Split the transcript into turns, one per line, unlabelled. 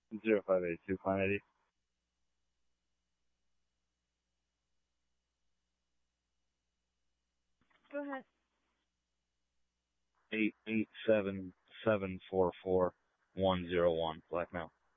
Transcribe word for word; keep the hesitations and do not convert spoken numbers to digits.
Zero five eight two, Client I D.
Go ahead.
Eight eight seven seven four four one zero one. Black male.